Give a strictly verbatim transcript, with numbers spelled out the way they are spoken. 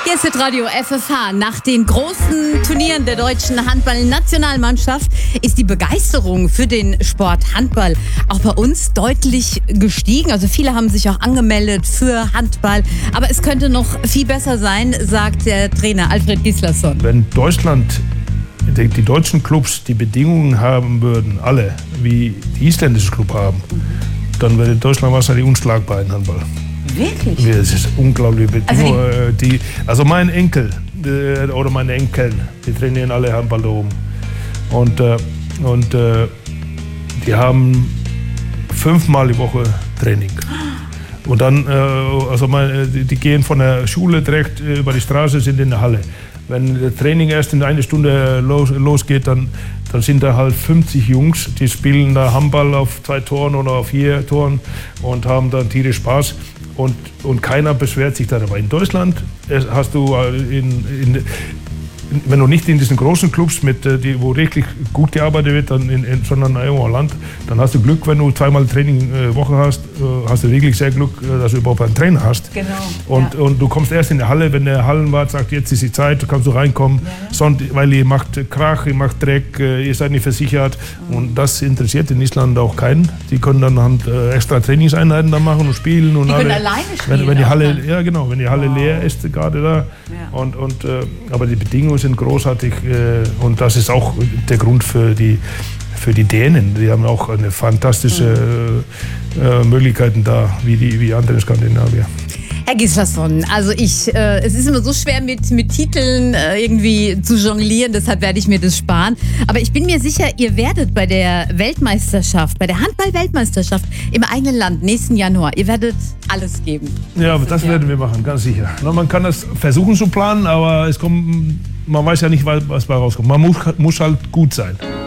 Hier ist Radio F F H. Nach den großen Turnieren der deutschen Handball-Nationalmannschaft ist die Begeisterung für den Sport Handball auch bei uns deutlich gestiegen. Also viele haben sich auch angemeldet für Handball. Aber es könnte noch viel besser sein, sagt der Trainer Alfred Gislason. Wenn Deutschland, die, die deutschen Clubs die Bedingungen haben würden, alle, wie die isländischen Club haben, dann wäre Deutschland wahrscheinlich unschlagbar in Handball. Wirklich? Ja, es ist unglaublich. Also die, die, also mein Enkel äh, oder meine Enkel, die trainieren alle Handball da oben. Und, äh, und äh, die haben fünfmal die Woche Training. Und dann, äh, also mein, die, die gehen von der Schule direkt äh, über die Straße, sind in der Halle. Wenn das Training erst in einer Stunde los, losgeht, dann, dann sind da halt fünfzig Jungs, die spielen da Handball auf zwei Toren oder auf vier Toren und haben dann tierisch Spaß. Und, und keiner beschwert sich darüber. In Deutschland hast du, in, in, wenn du nicht in diesen großen Clubs, mit, die, wo wirklich gut gearbeitet wird, dann in, in, sondern irgendwo Land, dann hast du Glück, wenn du zweimal Training äh, Woche hast, äh, hast du wirklich sehr Glück, äh, dass du überhaupt einen Trainer hast. Genau. Und, ja. und du kommst erst in die Halle, wenn der Hallenwart sagt, jetzt ist die Zeit, du kannst du reinkommen, ja, ja. Sonst, weil ihr macht Krach, ihr macht Dreck, äh, ihr seid nicht versichert. Mhm. Und das interessiert in Island auch keinen. Die können dann halt, äh, extra Trainingseinheiten dann machen und spielen. Und die alle, können alleine spielen. Wenn, wenn die Halle, ja genau, wenn die Halle wow. leer ist, gerade da. Ja. Und, und, äh, aber die Bedingungen sind großartig äh, und das ist auch der Grund für die, für die Dänen. Die haben auch eine fantastische äh, Möglichkeiten da, wie die wie andere Skandinavier. Herr Gislason, also ich, äh, es ist immer so schwer mit, mit Titeln äh, irgendwie zu jonglieren, deshalb werde ich mir das sparen. Aber ich bin mir sicher, ihr werdet bei der Weltmeisterschaft, bei der Handball-Weltmeisterschaft im eigenen Land nächsten Januar, ihr werdet alles geben. Ja, aber das werden wir machen, ganz sicher. Na, man kann das versuchen zu planen, aber es kommt, man weiß ja nicht, was, was bei rauskommt. Man muss, muss halt gut sein.